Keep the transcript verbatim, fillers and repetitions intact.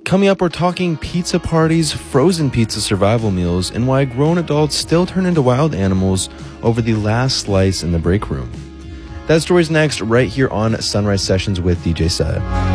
Coming up, we're talking pizza parties, frozen pizza survival meals, and why grown adults still turn into wild animals over the last slice in the break room. That story's next, right here on Sunrise Sessions with D J Seth.